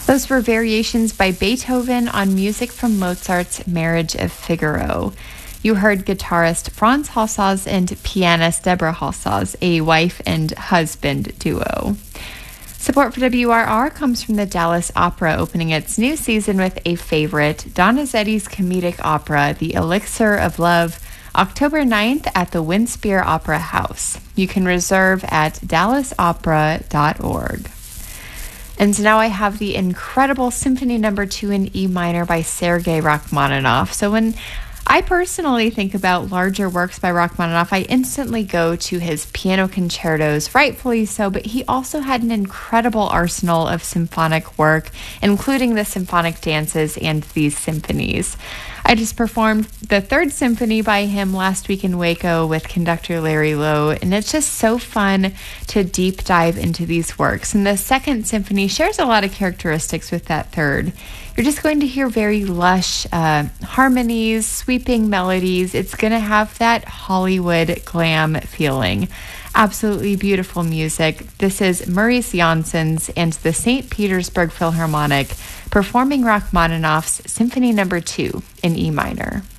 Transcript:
Those were variations by Beethoven on music from Mozart's Marriage of Figaro. You heard guitarist Franz Halsaz and pianist Deborah Halsaz, a wife and husband duo. Support for WRR comes from the Dallas Opera, opening its new season with a favorite, Donizetti's comedic opera, The Elixir of Love, October 9th at the Winspear Opera House. You can reserve at dallasopera.org. And so now I have the incredible Symphony No. 2 in E minor by Sergei Rachmaninoff. So when I personally think about larger works by Rachmaninoff, I instantly go to his piano concertos, rightfully so, but he also had an incredible arsenal of symphonic work, including the symphonic dances and these symphonies. I just performed the third symphony by him last week in Waco with conductor Larry Lowe, and it's just so fun to deep dive into these works. And the second symphony shares a lot of characteristics with that third. You're just going to hear very lush harmonies, sweeping melodies. It's going to have that Hollywood glam feeling. Absolutely beautiful music. This is Maurice Janssens and the St. Petersburg Philharmonic performing Rachmaninoff's Symphony No. 2 in E minor.